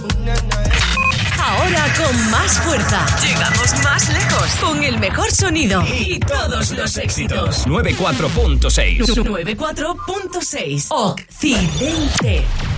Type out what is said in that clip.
Ahora con más fuerza. Llegamos más lejos. Con el mejor sonido. Y todos los éxitos. 94.6. 94.6. Occidente.